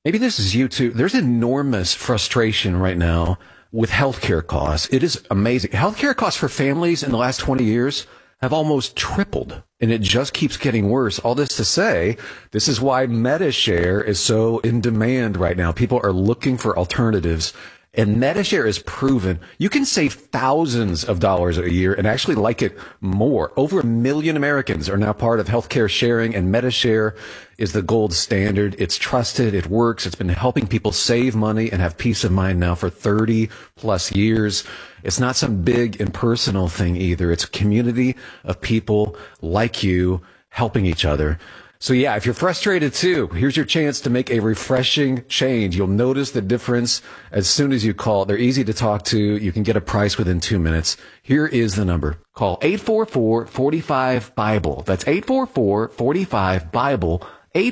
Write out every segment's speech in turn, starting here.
Maybe this is you too. There's enormous frustration right now with healthcare costs. It is amazing. Healthcare costs for families in the last 20 years have almost tripled, and it just keeps getting worse. All this to say, this is why MediShare is so in demand right now. People are looking for alternatives. And MediShare is proven you can save thousands of dollars a year and actually like it more. Over 1 million Americans are now part of healthcare sharing, and MediShare is the gold standard. It's trusted. It works. It's been helping people save money and have peace of mind now for 30 plus years. It's not some big impersonal thing either. It's a community of people like you helping each other. So yeah, if you're frustrated too, here's your chance to make a refreshing change. You'll notice the difference as soon as you call. They're easy to talk to. You can get a price within 2 minutes. Here is the number. Call 844-45-BIBLE. That's 844-45-BIBLE.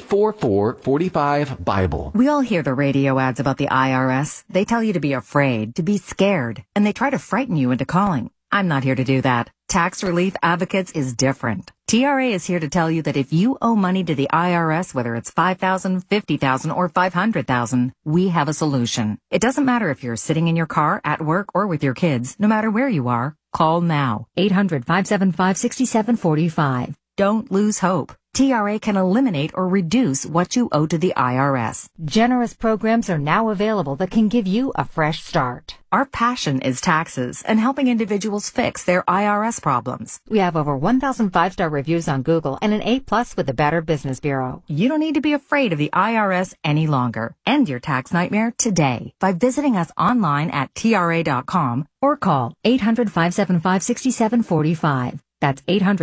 844-45-BIBLE. We all hear the radio ads about the IRS. They tell you to be afraid, to be scared, and they try to frighten you into calling. I'm not here to do that. Tax Relief Advocates is different. TRA is here to tell you that if you owe money to the IRS, whether it's $5,000, $50,000, or $500,000, we have a solution. It doesn't matter if you're sitting in your car, at work, or with your kids. No matter where you are, call now. 800-575-6745. Don't lose hope. TRA can eliminate or reduce what you owe to the IRS. Generous programs are now available that can give you a fresh start. Our passion is taxes and helping individuals fix their IRS problems. We have over 1,000 5-star reviews on Google and an A+ with the Better Business Bureau. You don't need to be afraid of the IRS any longer. End your tax nightmare today by visiting us online at TRA.com or call 800-575-6745. That's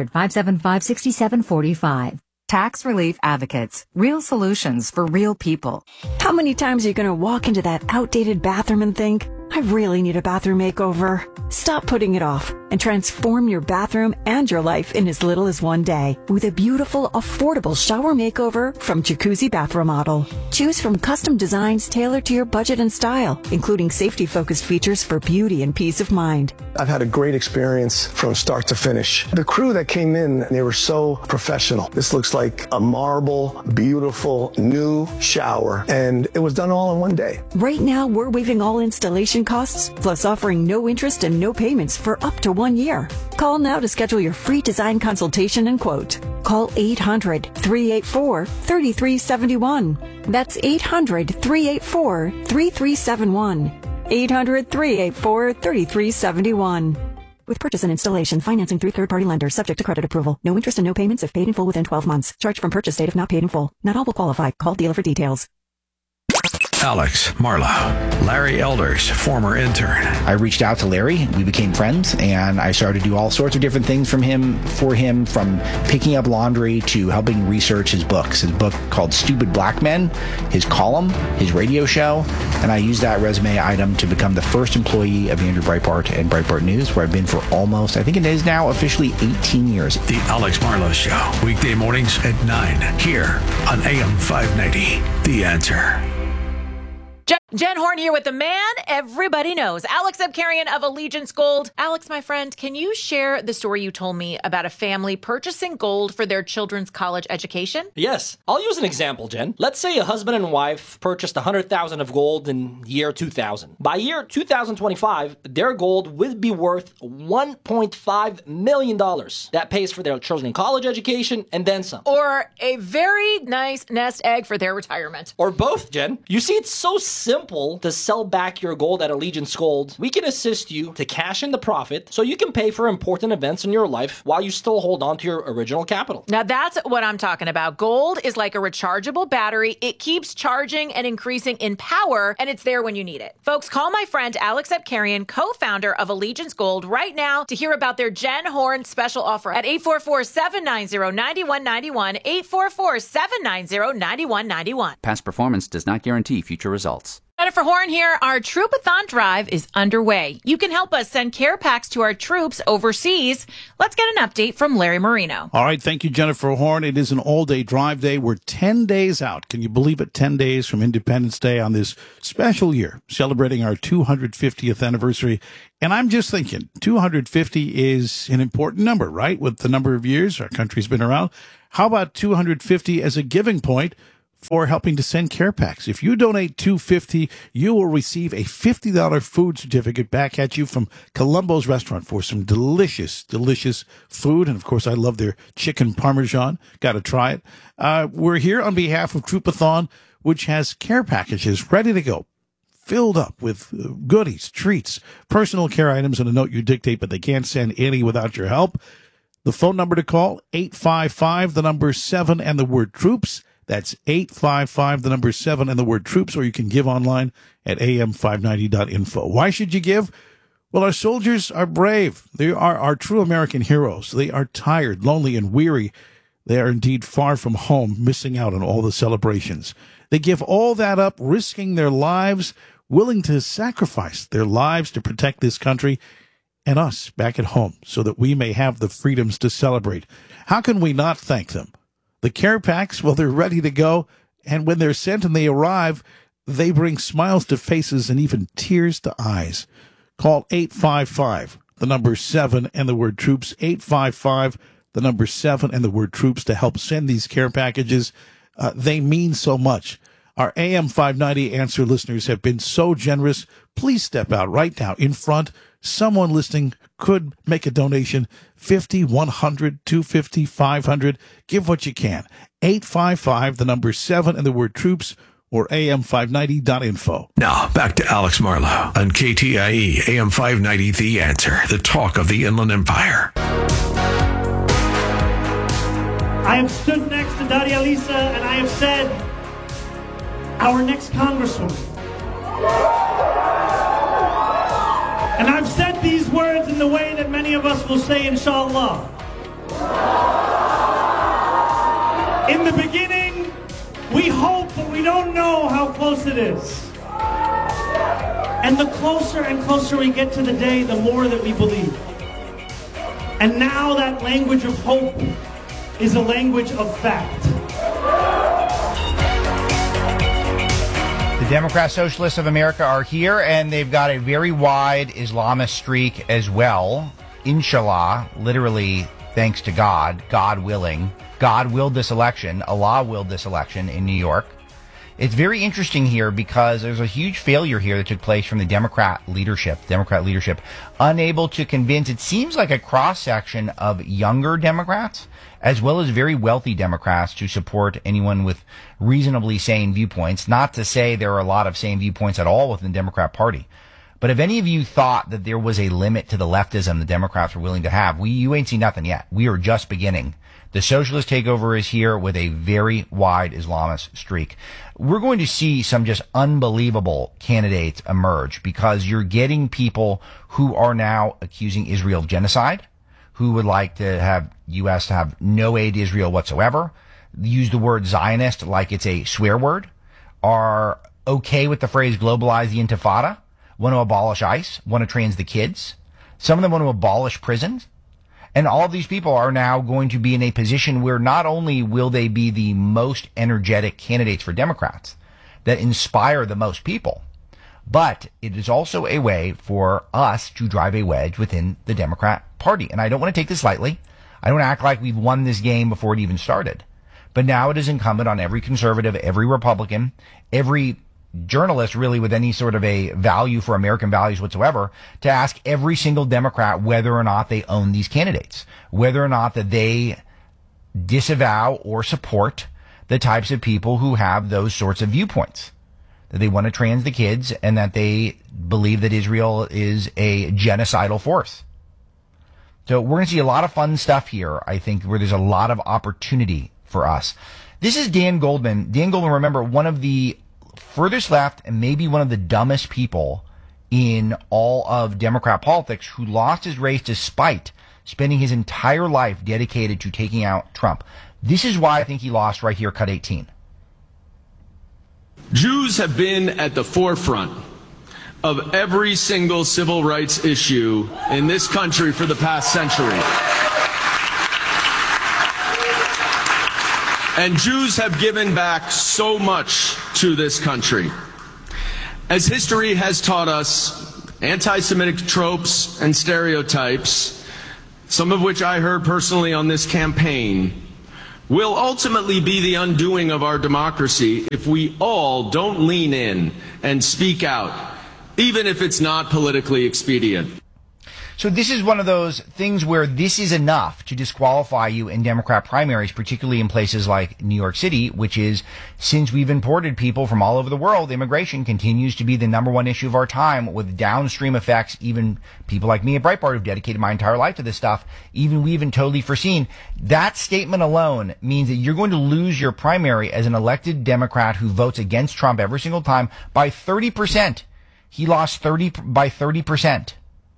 800-575-6745. Tax Relief Advocates. Real solutions for real people. How many times are you going to walk into that outdated bathroom and think, I really need a bathroom makeover? Stop putting it off and transform your bathroom and your life in as little as one day with a beautiful, affordable shower makeover from Jacuzzi Bath Remodel. Choose from custom designs tailored to your budget and style, including safety-focused features for beauty and peace of mind. I've had a great experience from start to finish. The crew that came in, they were so professional. This looks like a marble, beautiful, new shower, and it was done all in one day. Right now, we're waiving all installation costs, plus offering no interest and no payments for up to 1 year. Call now to schedule your free design consultation and quote. Call 800-384-3371. That's 800-384-3371. 800-384-3371. With purchase and installation, financing through third-party lenders, subject to credit approval. No interest and no payments if paid in full within 12 months. Charged from purchase date if not paid in full. Not all will qualify. Call dealer for details. Alex, Marla, Larry Elders, former intern. I reached out to Larry. We became friends, and I started to do all sorts of different things for him, from picking up laundry to helping research his books. His book called Stupid Black Men, his column, his radio show, and I used that resume item to become the first employee of Andrew Breitbart and Breitbart News, where I've been for almost, I think it is now officially 18 years. The Alex Marlowe Show, weekday mornings at 9, here on AM 590. The Answer. Jen Horn here with the man everybody knows, Alex Abkarian of Allegiance Gold. Alex, my friend, can you share the story you told me about a family purchasing gold for their children's college education? Yes. I'll use an example, Jen. Let's say a husband and wife purchased $100,000 of gold in year 2000. By year 2025, their gold would be worth $1.5 million. That pays for their children's college education and then some. Or a very nice nest egg for their retirement. Or both, Jen. You see, it's so simple to sell back your gold at Allegiance Gold. We can assist you to cash in the profit so you can pay for important events in your life while you still hold on to your original capital. Now that's what I'm talking about. Gold is like a rechargeable battery. It keeps charging and increasing in power, and it's there when you need it. Folks, call my friend Alex Abkarian, co-founder of Allegiance Gold, right now to hear about their Jen Horn special offer at 844-790-9191, 844-790-9191. Past performance does not guarantee future results. Jennifer Horn here. Our Troopathon drive is underway. You can help us send care packs to our troops overseas. Let's get an update from Larry Marino. All right. Thank you, Jennifer Horn. It is an all-day drive day. We're 10 days out. Can you believe it? 10 days from Independence Day on this special year, celebrating our 250th anniversary. And I'm just thinking, 250 is an important number, right? With the number of years our country's been around. How about 250 as a giving point for helping to send care packs. If you donate $250, you will receive a $50 food certificate back at you from Columbo's Restaurant for some delicious, delicious food. And, of course, I love their chicken parmesan. Got to try it. We're here on behalf of Troopathon, which has care packages ready to go, filled up with goodies, treats, personal care items, and a note you dictate, but they can't send any without your help. The phone number to call, 855, the number 7 and the word troops. That's 855, the number 7 and the word troops, or you can give online at am590.info. Why should you give? Well, our soldiers are brave. They are our true American heroes. They are tired, lonely, and weary. They are indeed far from home, missing out on all the celebrations. They give all that up, risking their lives, willing to sacrifice their lives to protect this country and us back at home so that we may have the freedoms to celebrate. How can we not thank them? The care packs, well, they're ready to go, and when they're sent and they arrive, they bring smiles to faces and even tears to eyes. Call 855, the number 7 and the word troops, 855, the number 7 and the word troops to help send these care packages. They mean so much. Our AM 590 Answer listeners have been so generous. Please step out right now in front. Someone listening could make a donation, 50, 100, 250, 500. Give what you can. 855, the number 7 and the word troops, or am590.info. Now, back to Alex Marlow on KTIE AM 590, The Answer, the talk of the Inland Empire. I have stood next to Daria Lisa and I have said, our next congresswoman. And I've said these words in the way that many of us will say, inshallah. In the beginning, we hope, but we don't know how close it is. And the closer and closer we get to the day, the more that we believe. And now that language of hope is a language of fact. The Democrat Socialists of America are here, and they've got a very wide Islamist streak as well. Inshallah, literally, thanks to God, God willing. God willed this election. Allah willed this election in New York. It's very interesting here because there's a huge failure here that took place from the Democrat leadership, unable to convince, it seems like a cross-section of younger Democrats, as well as very wealthy Democrats, to support anyone with reasonably sane viewpoints. Not to say there are a lot of sane viewpoints at all within the Democrat Party. But if any of you thought that there was a limit to the leftism the Democrats were willing to have, you ain't seen nothing yet. We are just beginning. The socialist takeover is here with a very wide Islamist streak. We're going to see some just unbelievable candidates emerge because you're getting people who are now accusing Israel of genocide, who would like to have U.S. to have no aid to Israel whatsoever, use the word Zionist like it's a swear word, are okay with the phrase globalize the intifada, want to abolish ICE, want to trans the kids. Some of them want to abolish prisons. And all of these people are now going to be in a position where not only will they be the most energetic candidates for Democrats that inspire the most people, but it is also a way for us to drive a wedge within the Democrat Party. And I don't want to take this lightly. I don't act like we've won this game before it even started. But now it is incumbent on every conservative, every Republican, every journalist really with any sort of a value for American values whatsoever to ask every single Democrat whether or not they own these candidates, whether or not that they disavow or support the types of people who have those sorts of viewpoints, that they want to trans the kids and that they believe that Israel is a genocidal force. So we're going to see a lot of fun stuff here, I think, where there's a lot of opportunity for us. This is Dan Goldman. Dan Goldman, remember, one of the furthest left and maybe one of the dumbest people in all of Democrat politics, who lost his race despite spending his entire life dedicated to taking out Trump. This is why I think he lost right here, cut 18. Jews have been at the forefront of every single civil rights issue in this country for the past century. And Jews have given back so much to this country. As history has taught us, anti-Semitic tropes and stereotypes, some of which I heard personally on this campaign, will ultimately be the undoing of our democracy if we all don't lean in and speak out, even if it's not politically expedient. So this is one of those things where this is enough to disqualify you in Democrat primaries, particularly in places like New York City, which is, since we've imported people from all over the world, immigration continues to be the number one issue of our time, with downstream effects. Even people like me at Breitbart, who've dedicated my entire life to this stuff, we haven't totally foreseen. That statement alone means that you're going to lose your primary as an elected Democrat who votes against Trump every single time by 30%. He lost by 30%.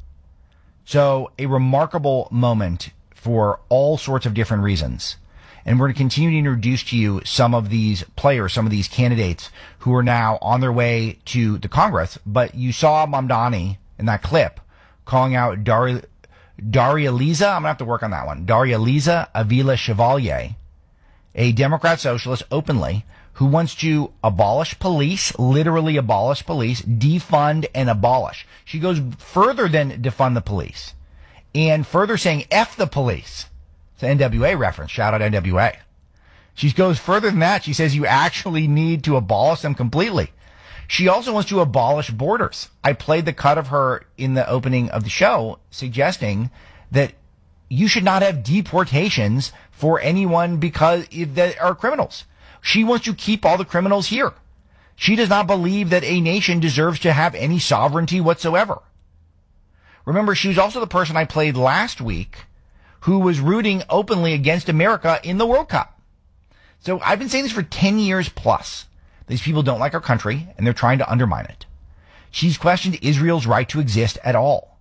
So a remarkable moment for all sorts of different reasons. And we're going to continue to introduce to you some of these players, some of these candidates who are now on their way to the Congress. But you saw Mamdani in that clip calling out Darya Liza, I'm going to have to work on that one, Darya Liza Avila Chevalier, a Democrat socialist openly, who wants to abolish police, literally abolish police, defund and abolish. She goes further than defund the police, and further saying F the police. It's an NWA reference. Shout out NWA. She goes further than that. She says you actually need to abolish them completely. She also wants to abolish borders. I played the cut of her in the opening of the show suggesting that you should not have deportations for anyone because that are criminals. She wants to keep all the criminals here. She does not believe that a nation deserves to have any sovereignty whatsoever. Remember, she was also the person I played last week who was rooting openly against America in the World Cup. So I've been saying this for 10 years plus. These people don't like our country, and they're trying to undermine it. She's questioned Israel's right to exist at all.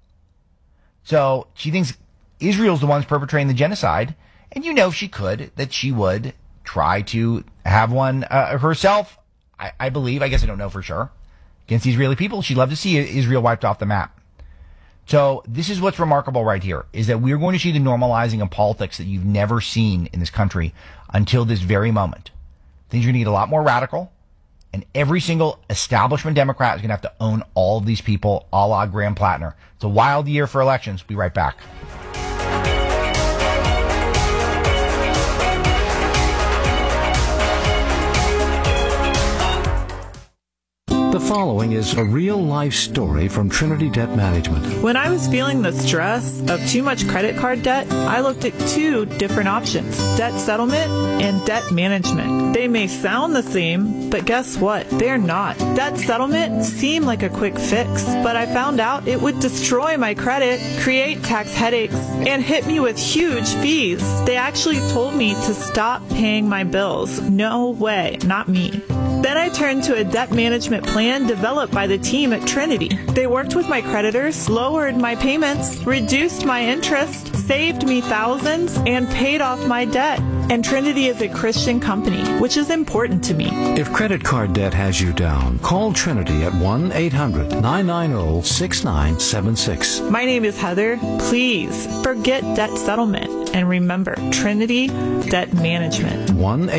So she thinks Israel's the ones perpetrating the genocide, and you know if she could, that she would try to have one herself, I believe, I guess I don't know for sure, against the Israeli people. She'd love to see Israel wiped off the map. So this is what's remarkable right here, is that we're going to see the normalizing of politics that you've never seen in this country until this very moment. Things are going to get a lot more radical, and every single establishment Democrat is going to have to own all of these people, a la Graham Plattner. It's a wild year for elections. We'll be right back. The following is a real-life story from Trinity Debt Management. When I was feeling the stress of too much credit card debt, I looked at two different options: debt settlement and debt management. They may sound the same, but guess what? They're not. Debt settlement seemed like a quick fix, but I found out it would destroy my credit, create tax headaches, and hit me with huge fees. They actually told me to stop paying my bills. No way, not me. Then I turned to a debt management plan developed by the team at Trinity. They worked with my creditors, lowered my payments, reduced my interest, saved me thousands, and paid off my debt. And Trinity is a Christian company, which is important to me. If credit card debt has you down, call Trinity at 1-800-990-6976. My name is Heather. Please forget debt settlement and remember Trinity Debt Management.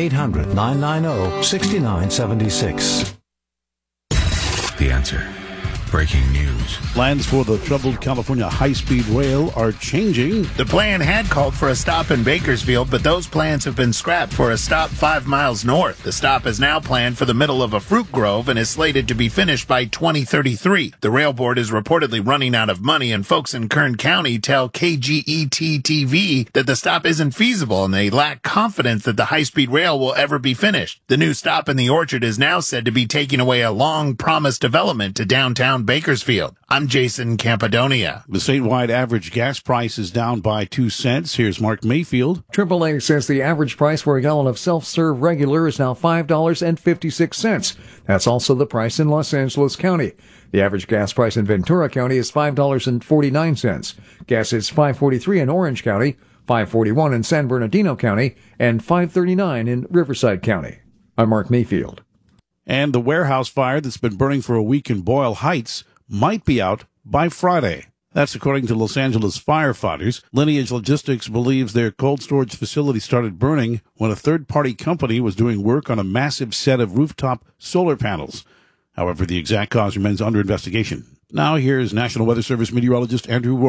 1-800-990-6976. The Answer. Breaking news. Plans for the troubled California high-speed rail are changing. The plan had called for a stop in Bakersfield, but those plans have been scrapped for a stop 5 miles north. The stop is now planned for the middle of a fruit grove and is slated to be finished by 2033. The rail board is reportedly running out of money, and folks in Kern County tell KGET-TV that the stop isn't feasible and they lack confidence that the high-speed rail will ever be finished. The new stop in the Orchard is now said to be taking away a long-promised development to downtown Bakersfield. I'm Jason Campadonia. The statewide average gas price is down by 2 cents. Here's Mark Mayfield. AAA says the average price for a gallon of self-serve regular is now $5.56. That's also the price in Los Angeles County. The average gas price in Ventura County is $5.49. Gas is $5.43 in Orange County, $5.41 in San Bernardino County, and $5.39 in Riverside County. I'm Mark Mayfield. And the warehouse fire that's been burning for a week in Boyle Heights might be out by Friday. That's according to Los Angeles firefighters. Lineage Logistics believes their cold storage facility started burning when a third-party company was doing work on a massive set of rooftop solar panels. However, the exact cause remains under investigation. Now here's National Weather Service meteorologist Andrew Rourke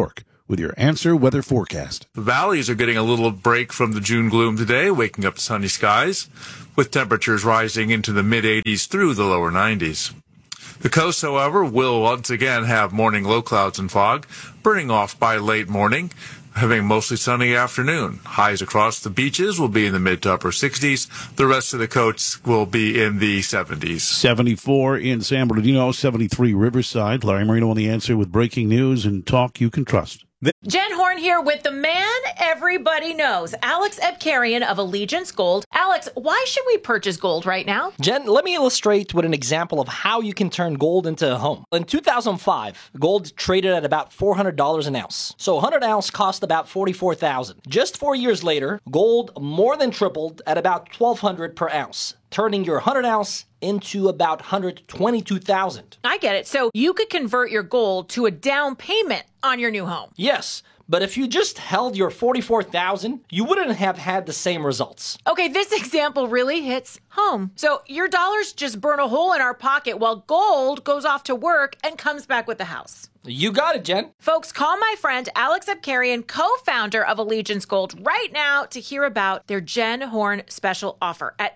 with your Answer Weather forecast. The valleys are getting a little break from the June gloom today, waking up to sunny skies, with temperatures rising into the mid-80s through the lower 90s. The coast, however, will once again have morning low clouds and fog, burning off by late morning, having a mostly sunny afternoon. Highs across the beaches will be in the mid to upper 60s. The rest of the coast will be in the 70s. 74 in San Bernardino, 73 Riverside. Larry Marino on The Answer with breaking news and talk you can trust. Jen Horn here with the man everybody knows, Alex Ebkarian of Allegiance Gold. Alex, why should we purchase gold right now? Jen, let me illustrate with an example of how you can turn gold into a home. In 2005, gold traded at about $400 an ounce. So 100 ounce cost about $44,000. Just 4 years later, gold more than tripled at about $1,200 per ounce, turning your 100 ounce into about $122,000. I get it. So you could convert your gold to a down payment on your new home. Yes, but if you just held your $44,000, you wouldn't have had the same results. Okay, this example really hits home. So your dollars just burn a hole in our pocket while gold goes off to work and comes back with the house. You got it, Jen. Folks, call my friend Alex Ebkarian, co-founder of Allegiance Gold, right now to hear about their Jen Horn special offer at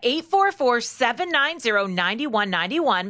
844-790-9191,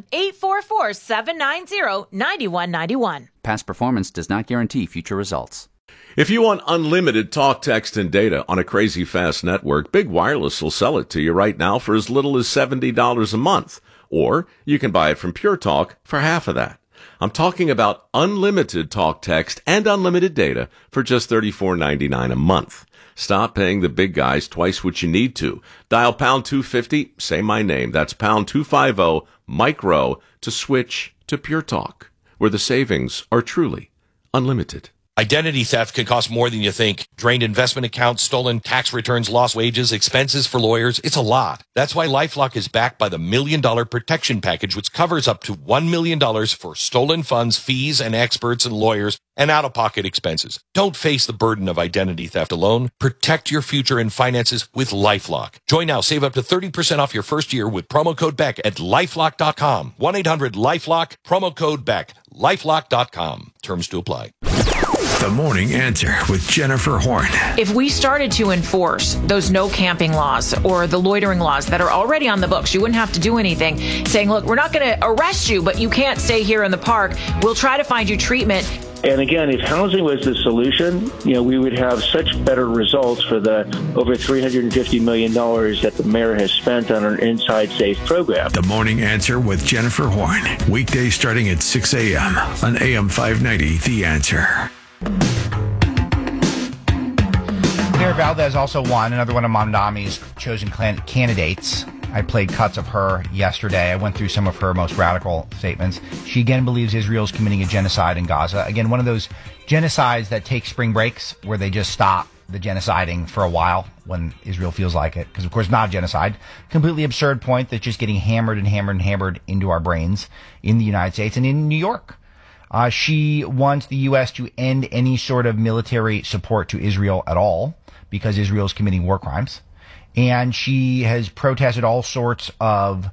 844-790-9191. Past performance does not guarantee future results. If you want unlimited talk, text, and data on a crazy fast network, Big Wireless will sell it to you right now for as little as $70 a month. Or you can buy it from Pure Talk for half of that. I'm talking about unlimited talk, text, and unlimited data for just $34.99 a month. Stop paying the big guys twice what you need to. Dial pound 250, say my name. That's pound 250, micro, to switch to Pure Talk, where the savings are truly unlimited. Identity theft can cost more than you think. Drained investment accounts, stolen tax returns, lost wages, expenses for lawyers. It's a lot. That's why LifeLock is backed by the $1 Million Protection Package, which covers up to $1 million for stolen funds, fees, and experts and lawyers, and out-of-pocket expenses. Don't face the burden of identity theft alone. Protect your future and finances with LifeLock. Join now. Save up to 30% off your first year with promo code BECK at LifeLock.com. 1-800-LifeLock, promo code BECK. LifeLock.com. Terms to apply. The Morning Answer with Jennifer Horn. If we started to enforce those no camping laws or the loitering laws that are already on the books, you wouldn't have to do anything, saying, look, we're not going to arrest you, but you can't stay here in the park. We'll try to find you treatment. And again, if housing was the solution, we would have such better results for the over $350 million that the mayor has spent on an Inside Safe program. The Morning Answer with Jennifer Horn. Weekdays starting at 6 a.m. on AM 590, The Answer. Claire Valdez also won, another one of Mamdami's chosen candidates. I played cuts of her yesterday. I went through some of her most radical statements. She again believes Israel's committing a genocide in Gaza. Again, one of those genocides that take spring breaks where they just stop the genociding for a while when Israel feels like it. Because, of course, not a genocide. Completely absurd point that's just getting hammered and hammered and hammered into our brains in the United States and in New York. She wants the U.S. to end any sort of military support to Israel at all because Israel is committing war crimes. And she has protested all sorts of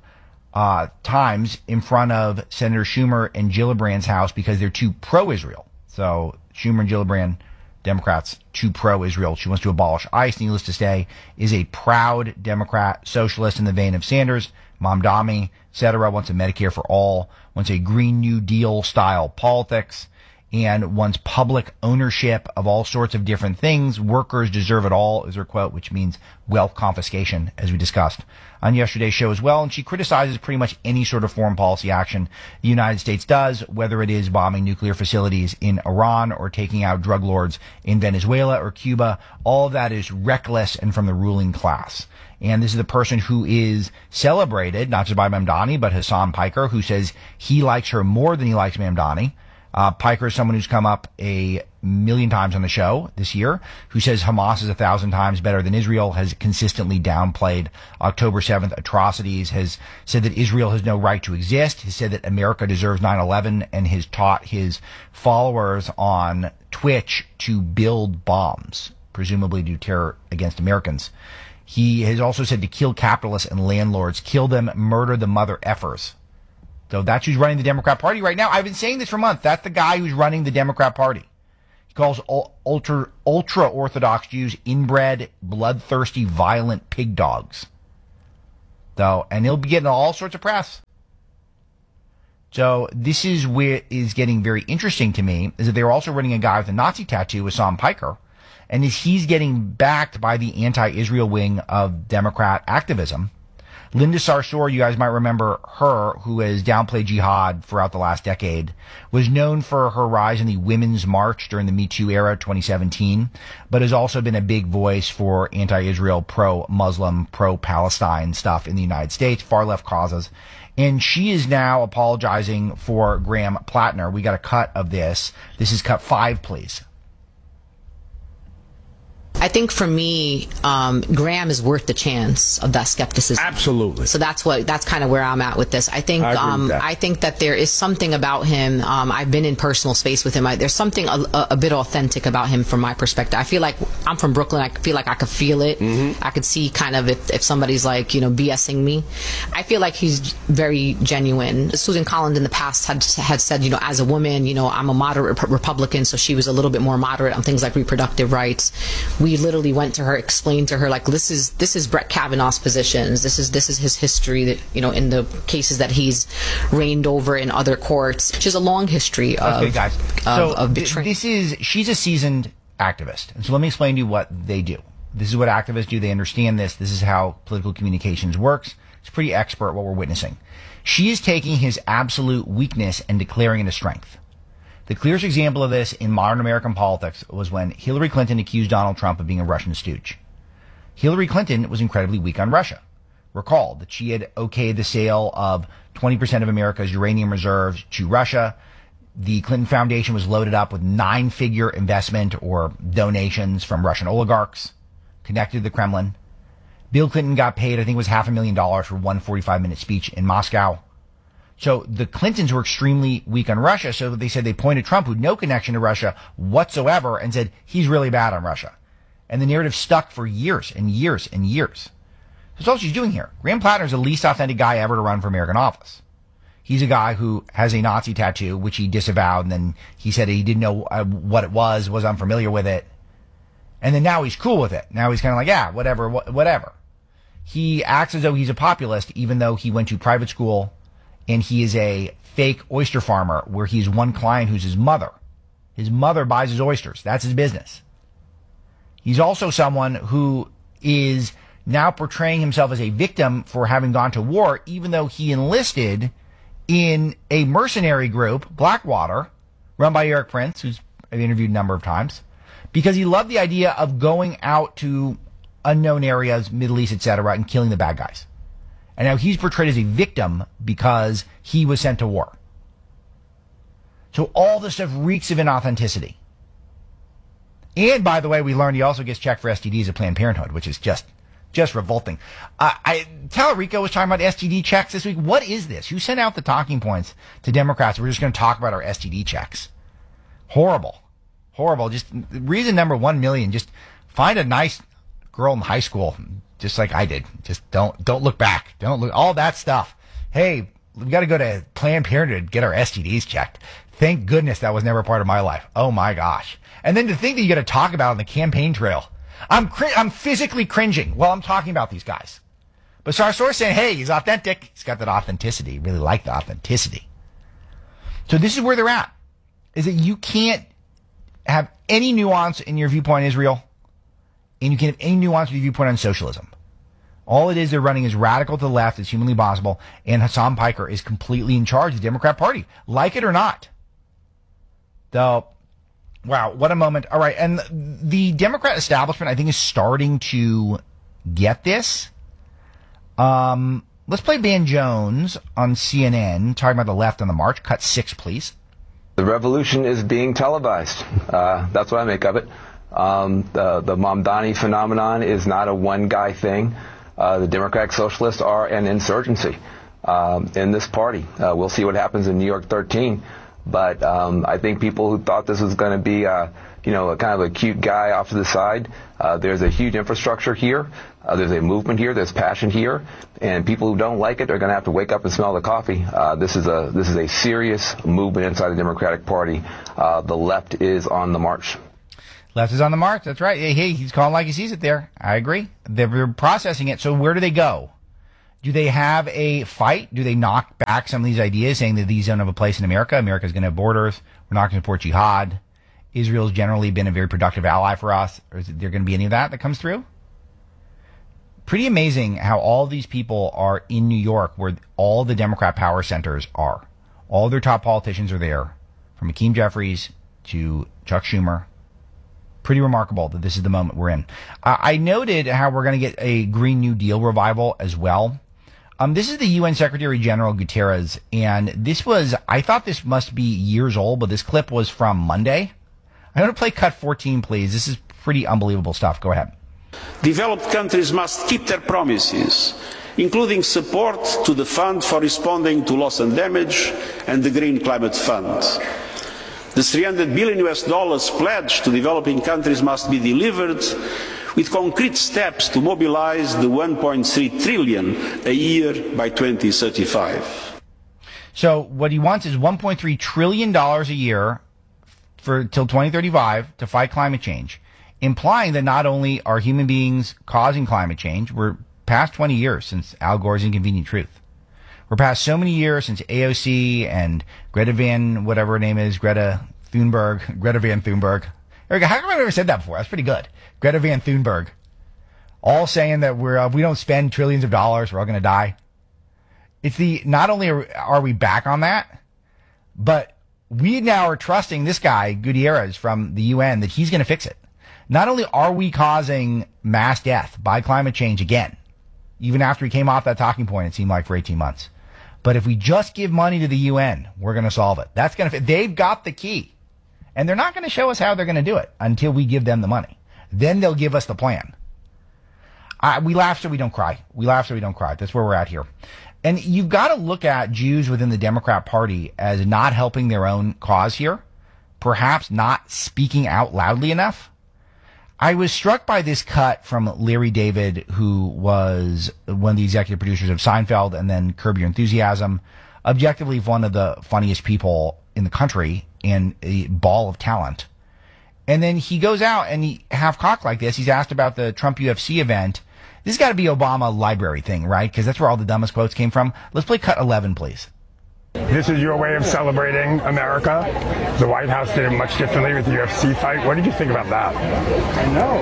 times in front of Senator Schumer and Gillibrand's house because they're too pro-Israel. So Schumer and Gillibrand, Democrats, too pro-Israel. She wants to abolish ICE, needless to say, is a proud Democrat, socialist in the vein of Sanders, Mamdami, etc., wants a Medicare for all, wants a Green New Deal style politics, and wants public ownership of all sorts of different things. Workers deserve it all, is her quote, which means wealth confiscation, as we discussed on yesterday's show as well. And she criticizes pretty much any sort of foreign policy action the United States does, whether it is bombing nuclear facilities in Iran or taking out drug lords in Venezuela or Cuba. All of that is reckless and from the ruling class. And this is the person who is celebrated, not just by Mamdani, but Hassan Piker, who says he likes her more than he likes Mamdani. Piker is someone who's come up a million times on the show this year, who says Hamas is 1,000 times better than Israel, has consistently downplayed October 7th atrocities, has said that Israel has no right to exist, has said that America deserves 9/11, and has taught his followers on Twitch to build bombs, presumably do terror against Americans. He has also said to kill capitalists and landlords, kill them, murder the mother effers. So that's who's running the Democrat Party right now. I've been saying this for months. That's the guy who's running the Democrat Party. calls ultra-Orthodox Jews inbred, bloodthirsty, violent pig dogs. Though, and he'll be getting all sorts of press. So this is where is getting very interesting to me, is that they're also running a guy with a Nazi tattoo, Hassan Piker, and he's getting backed by the anti-Israel wing of Democrat activism. Linda Sarsour, you guys might remember her, who has downplayed jihad throughout the last decade, was known for her rise in the Women's March during the Me Too era, 2017, but has also been a big voice for anti-Israel, pro-Muslim, pro-Palestine stuff in the United States, far-left causes. And she is now apologizing for Graham Plattner. We got a cut of this. This is cut 5, please. I think for me, Graham is worth the chance of that skepticism. Absolutely. So that's kind of where I'm at with this. I think I think that there is something about him. I've been in personal space with him. There's something a bit authentic about him from my perspective. I feel like I'm from Brooklyn. I feel like I could feel it. Mm-hmm. I could see kind of if somebody's like, BSing me. I feel like he's very genuine. Susan Collins in the past had said, as a woman, I'm a moderate Republican, so she was a little bit more moderate on things like reproductive rights. We literally went to her, explained to her, like, this is Brett Kavanaugh's positions. This is his history that, in the cases that he's reigned over in other courts, which is a long history of betrayal. She's a seasoned activist. And so let me explain to you what they do. This is what activists do. They understand this. This is how political communications works. It's pretty expert what we're witnessing. She is taking his absolute weakness and declaring it a strength. The clearest example of this in modern American politics was when Hillary Clinton accused Donald Trump of being a Russian stooge. Hillary Clinton was incredibly weak on Russia. Recall that she had okayed the sale of 20% of America's uranium reserves to Russia. The Clinton Foundation was loaded up with 9-figure investment or donations from Russian oligarchs connected to the Kremlin. Bill Clinton got paid, I think it was $500,000 for one 45-minute speech in Moscow. So the Clintons were extremely weak on Russia, so they said they pointed Trump, who had no connection to Russia whatsoever, and said, he's really bad on Russia. And the narrative stuck for years and years and years. That's all she's doing here. Graham Plattner is the least authentic guy ever to run for American office. He's a guy who has a Nazi tattoo, which he disavowed, and then he said he didn't know what it was unfamiliar with it. And then now he's cool with it. Now he's kind of like, yeah, whatever. He acts as though he's a populist, even though he went to private school, and he is a fake oyster farmer where he's one client who's his mother. His mother buys his oysters. That's his business. He's also someone who is now portraying himself as a victim for having gone to war, even though he enlisted in a mercenary group, Blackwater, run by Eric Prince, who's I've interviewed a number of times, because he loved the idea of going out to unknown areas, Middle East, etc., and killing the bad guys. And now he's portrayed as a victim because he was sent to war. So all this stuff reeks of inauthenticity. And by the way, we learned he also gets checked for STDs at Planned Parenthood, which is just revolting. Tallarico was talking about STD checks this week. What is this? Who sent out the talking points to Democrats? We're just going to talk about our STD checks. Horrible. Just reason number 1 million. Just find a nice girl in high school, just like I did. Just don't look back. Don't look, all that stuff. Hey, we got to go to Planned Parenthood to get our STDs checked. Thank goodness that was never part of my life. Oh my gosh. And then to think that you got to talk about on the campaign trail. I'm physically cringing while I'm talking about these guys. But Sarsour's saying, hey, he's authentic. He's got that authenticity. Really like the authenticity. So this is where they're at, is that you can't have any nuance in your viewpoint on Israel, and you can't have any nuance in your viewpoint on socialism. All it is they're running as radical to the left as humanly possible, and Hassan Piker is completely in charge of the Democrat Party, like it or not. Though, wow, what a moment. All right, and the Democrat establishment, I think, is starting to get this. Let's play Van Jones on CNN, talking about the left on the march. Cut 6, please. The revolution is being televised. That's what I make of it. The Mamdani phenomenon is not a one-guy thing. The Democratic Socialists are an insurgency in this party. We'll see what happens in New York 13. But I think people who thought this was going to be, a kind of a cute guy off to the side, there's a huge infrastructure here. There's a movement here. There's passion here. And people who don't like it are going to have to wake up and smell the coffee. This is a serious movement inside the Democratic Party. The left is on the march. Left is on the march. That's right. Hey, he's calling like he sees it there. I agree. They're processing it. So where do they go? Do they have a fight? Do they knock back some of these ideas, saying that these don't have a place in America? America's going to have borders. We're not going to support jihad. Israel's generally been a very productive ally for us. Or is there going to be any of that comes through? Pretty amazing how all these people are in New York, where all the Democrat power centers are. All their top politicians are there, from Hakeem Jeffries to Chuck Schumer. Pretty remarkable that this is the moment we're in. I noted how we're going to get a Green New Deal revival as well. This is the UN Secretary General Guterres, and I thought this must be years old, but this clip was from Monday. I'm going to play cut 14, please. This is pretty unbelievable stuff. Go ahead. Developed countries must keep their promises, including support to the Fund for Responding to Loss and Damage and the Green Climate Fund. The $300 billion pledge to developing countries must be delivered with concrete steps to mobilize the $1.3 trillion a year by 2035. So what he wants is $1.3 trillion a year till 2035 to fight climate change, implying that not only are human beings causing climate change, we're past 20 years since Al Gore's Inconvenient Truth. We're past so many years since AOC and Greta Van Thunberg. Erica, how come I've never said that before? That's pretty good. Greta Van Thunberg. All saying that we don't spend trillions of dollars, we're all going to die. Not only are we back on that, but we now are trusting this guy, Guterres from the UN, that he's going to fix it. Not only are we causing mass death by climate change again, even after he came off that talking point, it seemed like for 18 months. But if we just give money to the UN, we're going to solve it. That's going to fit. They've got the key. And they're not going to show us how they're going to do it until we give them the money. Then they'll give us the plan. We laugh so we don't cry. That's where we're at here. And you've got to look at Jews within the Democrat Party as not helping their own cause here. Perhaps not speaking out loudly enough. I was struck by this cut from Larry David, who was one of the executive producers of Seinfeld and then Curb Your Enthusiasm. Objectively one of the funniest people in the country and a ball of talent. And then he goes out and he half-cocked like this. He's asked about the Trump UFC event. This has got to be Obama library thing, right? Because that's where all the dumbest quotes came from. Let's play cut 11, please. This is your way of celebrating America. The White House did it much differently with the UFC fight. What did you think about that? I know.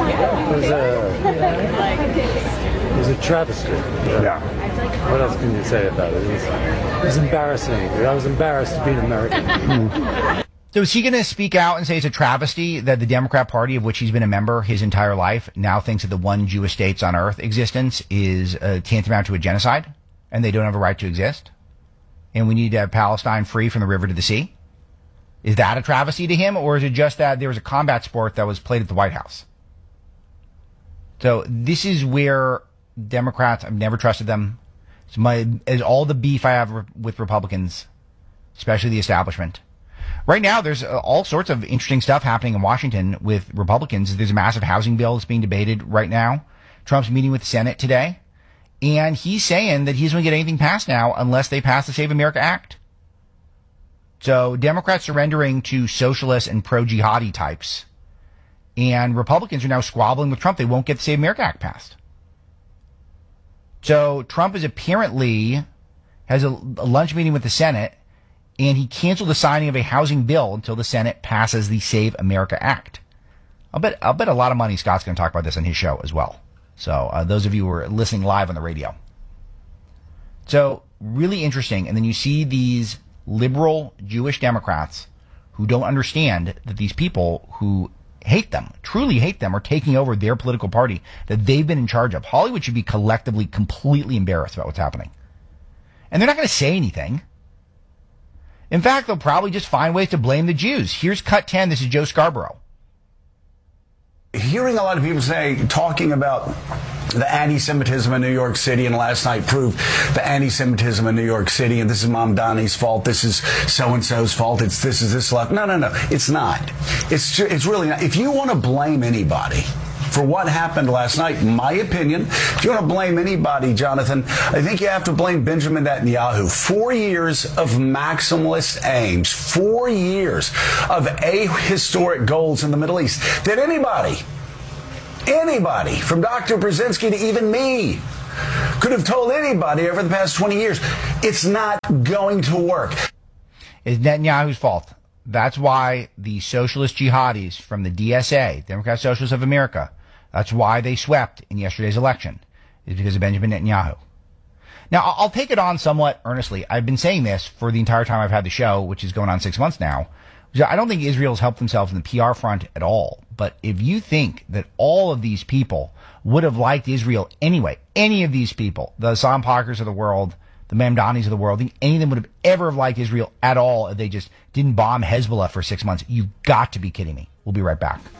It was a travesty. Yeah. What else can you say about it? It was embarrassing. I was embarrassed to be an American. So is he going to speak out and say it's a travesty that the Democrat Party, of which he's been a member his entire life, now thinks that the one Jewish states on earth existence is tantamount to a genocide and they don't have a right to exist? And we need to have Palestine free from the river to the sea? Is that a travesty to him, or is it just that there was a combat sport that was played at the White House? So this is where Democrats, I've never trusted them. It's all the beef I have with Republicans, especially the establishment. Right now, there's all sorts of interesting stuff happening in Washington with Republicans. There's a massive housing bill that's being debated right now. Trump's meeting with the Senate today. And he's saying that he doesn't get anything passed now unless they pass the Save America Act. So Democrats surrendering to socialists and pro-jihadi types. And Republicans are now squabbling with Trump. They won't get the Save America Act passed. So Trump is apparently has a lunch meeting with the Senate, and he canceled the signing of a housing bill until the Senate passes the Save America Act. I'll bet a lot of money Scott's going to talk about this on his show as well. So those of you who are listening live on the radio. So really interesting. And then you see these liberal Jewish Democrats who don't understand that these people who hate them, truly hate them, are taking over their political party that they've been in charge of. Hollywood should be collectively completely embarrassed about what's happening. And they're not going to say anything. In fact, they'll probably just find ways to blame the Jews. Here's cut 10. This is Joe Scarborough. Hearing a lot of people talking about the anti-Semitism in New York City, and last night proved the anti-Semitism in New York City, and this is Mamdani's fault, this is so-and-so's fault, this is this left. No, it's not. It's really not. If you want to blame anybody for what happened last night, in my opinion, if you want to blame anybody, Jonathan, I think you have to blame Benjamin Netanyahu. 4 years of maximalist aims, 4 years of ahistoric goals in the Middle East. Did anybody from Dr. Brzezinski to even me could have told anybody over the past 20 years, it's not going to work. It's Netanyahu's fault. That's why the socialist jihadis from the DSA, Democratic Socialists of America, that's why they swept in yesterday's election, is because of Benjamin Netanyahu. Now, I'll take it on somewhat earnestly. I've been saying this for the entire time I've had the show, which is going on 6 months now. I don't think Israel's helped themselves in the PR front at all. But if you think that all of these people would have liked Israel anyway, any of these people, the Sam Parkers of the world, the Mamdanis of the world, think any of them would have ever liked Israel at all if they just didn't bomb Hezbollah for 6 months. You've got to be kidding me. We'll be right back.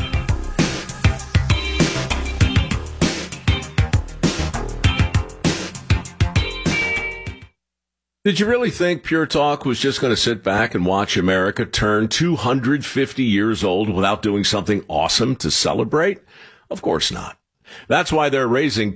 Did you really think Pure Talk was just going to sit back and watch America turn 250 years old without doing something awesome to celebrate? Of course not. That's why they're raising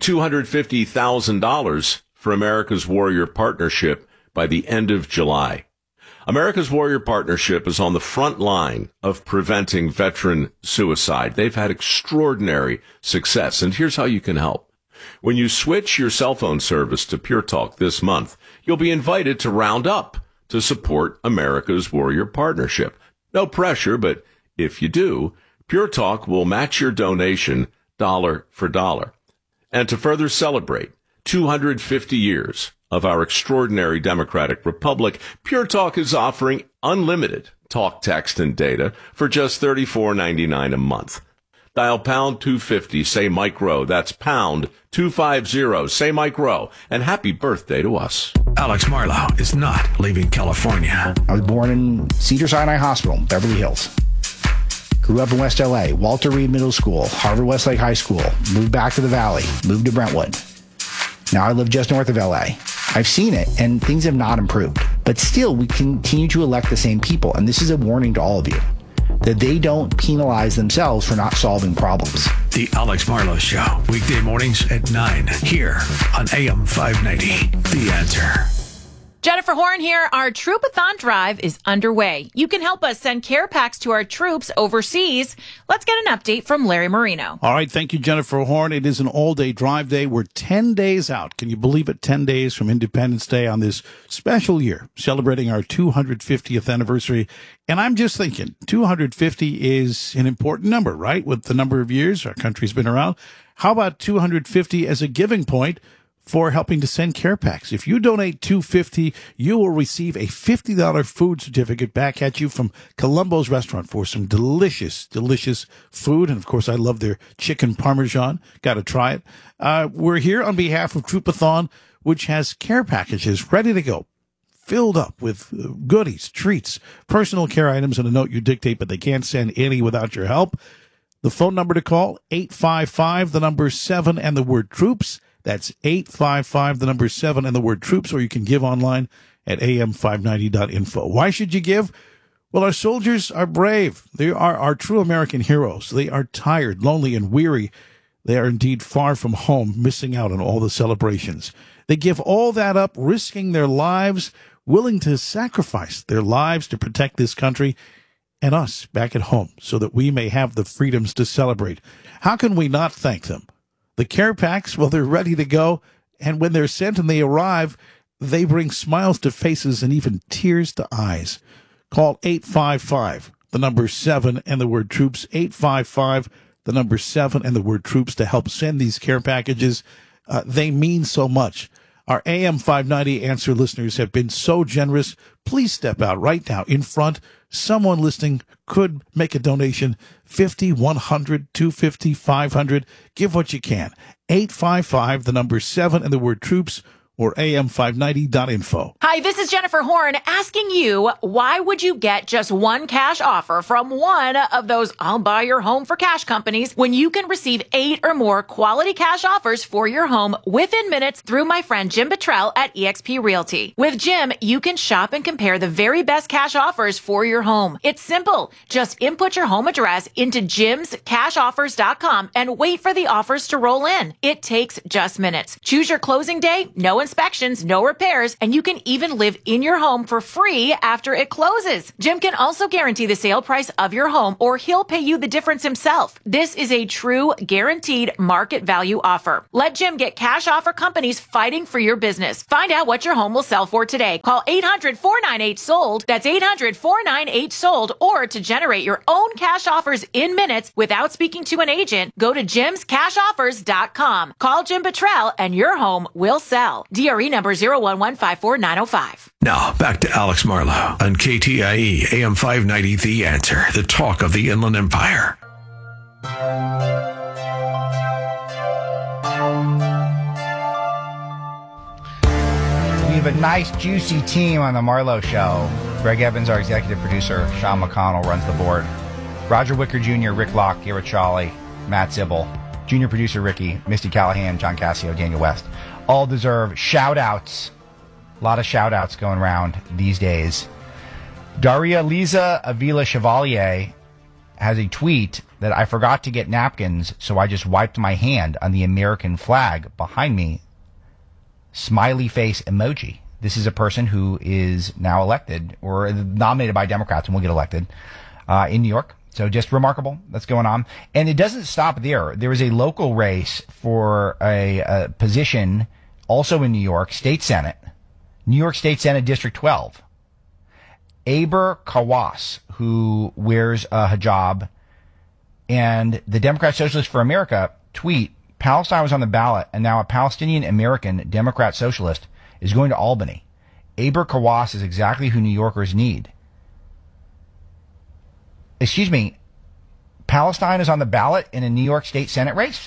$250,000 for America's Warrior Partnership by the end of July. America's Warrior Partnership is on the front line of preventing veteran suicide. They've had extraordinary success, and here's how you can help. When you switch your cell phone service to Pure Talk this month, you'll be invited to round up to support America's Warrior Partnership. No pressure, but if you do, Pure Talk will match your donation dollar for dollar. And to further celebrate 250 years of our extraordinary democratic republic, Pure Talk is offering unlimited talk, text, and data for just $34.99 a month. Dial pound 250, say Mike Rowe. That's pound 250, say Mike Rowe. And happy birthday to us. Alex Marlow is not leaving California. I was born in Cedars-Sinai Hospital, Beverly Hills. Grew up in West LA, Walter Reed Middle School, Harvard Westlake High School. Moved back to the Valley, moved to Brentwood. Now I live just north of LA. I've seen it, and things have not improved. But still, we continue to elect the same people, and this is a warning to all of you, that they don't penalize themselves for not solving problems. The Alex Marlow Show, weekday mornings at 9, here on AM 590. The Answer. Jennifer Horn here. Our Troopathon drive is underway. You can help us send care packs to our troops overseas. Let's get an update from Larry Marino. All right. Thank you, Jennifer Horn. It is an all-day drive day. We're 10 days out. Can you believe it? 10 days from Independence Day on this special year, celebrating our 250th anniversary. And I'm just thinking, 250 is an important number, right? With the number of years our country's been around. How about 250 as a giving point for helping to send care packs? If you donate $250, you will receive a $50 food certificate back at you from Columbo's Restaurant for some delicious, delicious food. And of course, I love their chicken parmesan. Got to try it. We're here on behalf of Troopathon, which has care packages ready to go, filled up with goodies, treats, personal care items, and a note you dictate, but they can't send any without your help. The phone number to call, 855, the number 7 and the word troops. That's 855, the number 7 and the word troops, or you can give online at am590.info. Why should you give? Well, our soldiers are brave. They are our true American heroes. They are tired, lonely, and weary. They are indeed far from home, missing out on all the celebrations. They give all that up, risking their lives, willing to sacrifice their lives to protect this country and us back at home so that we may have the freedoms to celebrate. How can we not thank them? The care packs, well, they're ready to go, and when they're sent and they arrive, they bring smiles to faces and even tears to eyes. Call 855, the number 7 and the word troops, 855, the number 7 and the word troops to help send these care packages. They mean so much. Our AM 590 Answer listeners have been so generous. Please step out right now in front. Someone listening could make a donation, 50, 100, 250, 500. Give what you can. 855, the number 7 and the word troops, or am590.info. Hi, this is Jennifer Horn asking you, why would you get just one cash offer from one of those I'll buy your home for cash companies when you can receive 8 or more quality cash offers for your home within minutes through my friend Jim Bottrell at eXp Realty. With Jim, you can shop and compare the very best cash offers for your home. It's simple. Just input your home address into jimscashoffers.com and wait for the offers to roll in. It takes just minutes. Choose your closing day, no inspections, no repairs, and you can even live in your home for free after it closes. Jim can also guarantee the sale price of your home, or he'll pay you the difference himself. This is a true guaranteed market value offer. Let Jim get cash offer companies fighting for your business. Find out what your home will sell for today. Call 800-498-SOLD. That's 800-498-SOLD. Or to generate your own cash offers in minutes without speaking to an agent, go to jimscashoffers.com. Call Jim Bottrell and your home will sell. DRE number 01154-905. Now, back to Alex Marlow on KTIE AM 590, The Answer, the talk of the Inland Empire. We have a nice, juicy team on the Marlow Show. Greg Evans, our executive producer. Sean McConnell runs the board. Roger Wicker Jr., Rick Locke, Garrett Shawley, Matt Zibel, junior producer Ricky, Misty Callahan, John Cassio, Daniel West. All deserve shout-outs. A lot of shout-outs going around these days. Daria Liza Avila Chevalier has a tweet that I forgot to get napkins, so I just wiped my hand on the American flag behind me. Smiley face emoji. This is a person who is now elected or nominated by Democrats and will get elected in New York. So just remarkable. That's going on. And it doesn't stop there. There is a local race for a position also in New York State Senate. New York State Senate District 12. Aber Kawas, who wears a hijab, and the Democrat Socialists for America tweet, Palestine was on the ballot, and now a Palestinian-American Democrat Socialist is going to Albany. Aber Kawas is exactly who New Yorkers need. Excuse me, Palestine is on the ballot in a New York State Senate race?